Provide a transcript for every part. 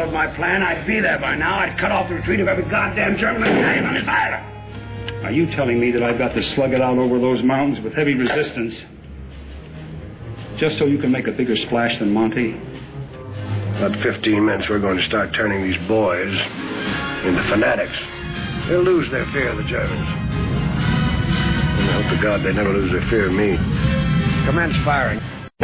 followed my plan, I'd be there by now. I'd cut off the retreat of every goddamn German battalion on this island. Are you telling me that I've got to slug it out over those mountains with heavy resistance just so you can make a bigger splash than Monty? About 15 minutes, we're going to start turning these boys into fanatics. They'll lose their fear of the Germans. And I hope to God they never lose their fear of me. Commence firing.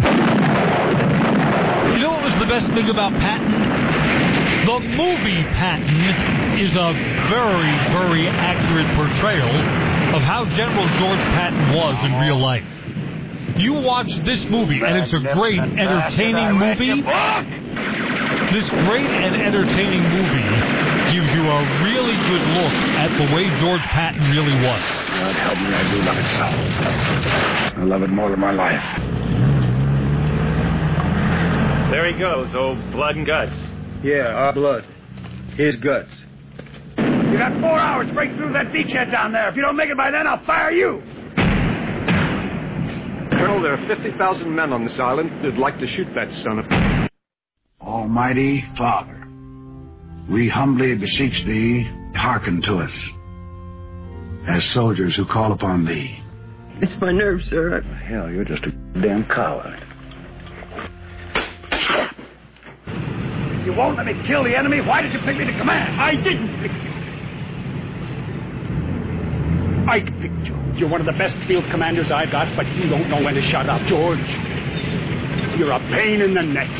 You know what was the best thing about Patton? The movie Patton is a very, very accurate portrayal of how General George Patton was in real life. You watch this movie, and it's a great, entertaining movie. This great and entertaining movie gives you a really good look at the way George Patton really was. God help me, I do love it so. I love it more than my life. There he goes, old blood and guts. Yeah, our blood. His guts. You got 4 hours to break through that beachhead down there. If you don't make it by then, I'll fire you. Colonel, there are 50,000 men on this island who'd like to shoot that son of... Almighty Father, we humbly beseech Thee, hearken to us, as soldiers who call upon Thee. It's my nerves, sir. Hell, you're just a damn coward. You won't let me kill the enemy? Why did you pick me to command? I didn't pick you. I picked you. You're one of the best field commanders I've got, but you don't know when to shut up, George. You're a pain in the neck.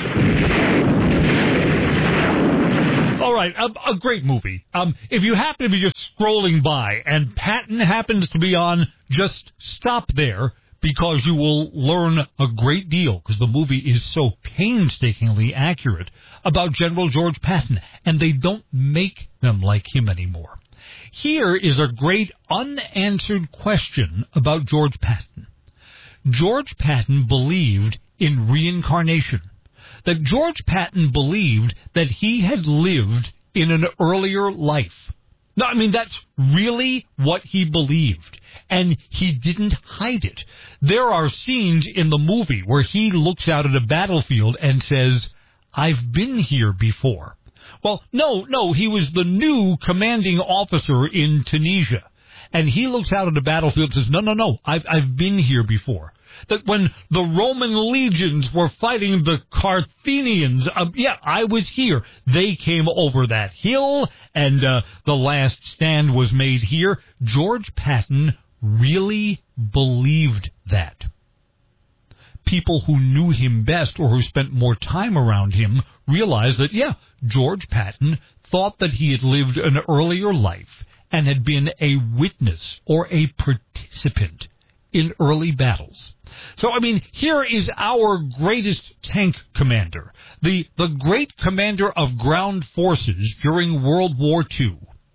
All right, a great movie. If you happen to be just scrolling by and Patton happens to be on, just stop there because you will learn a great deal because the movie is so painstakingly accurate about General George Patton, and they don't make them like him anymore. Here is a great unanswered question about George Patton. George Patton believed in reincarnation. That George Patton believed that he had lived in an earlier life. No, I mean, that's really what he believed, and he didn't hide it. There are scenes in the movie where he looks out at a battlefield and says, I've been here before. Well, no, he was the new commanding officer in Tunisia, and he looks out at the battlefield and says, no, I've been here before. That when the Roman legions were fighting the Carthaginians, I was here. They came over that hill, and the last stand was made here. George Patton really believed that. People who knew him best or who spent more time around him realized that, George Patton thought that he had lived an earlier life and had been a witness or a participant in early battles. So, here is our greatest tank commander, the great commander of ground forces during World War II.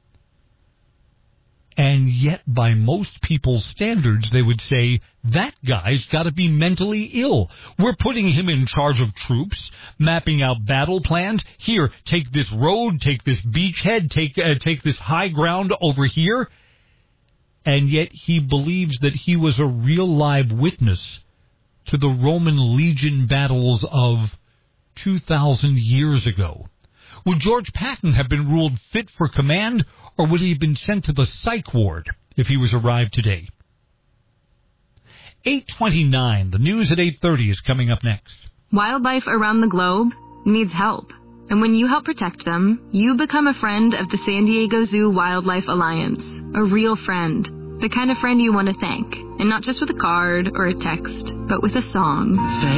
And yet, by most people's standards, they would say, that guy's got to be mentally ill. We're putting him in charge of troops, mapping out battle plans. Here, take this road, take this beachhead, take this high ground over here. And yet he believes that he was a real live witness to the Roman legion battles of 2,000 years ago. Would George Patton have been ruled fit for command, or would he have been sent to the psych ward if he was arrived today? 8:29, the news at 8:30 is coming up next. Wildlife around the globe needs help. And when you help protect them, you become a friend of the San Diego Zoo Wildlife Alliance. A real friend. The kind of friend you want to thank. And not just with a card or a text, but with a song.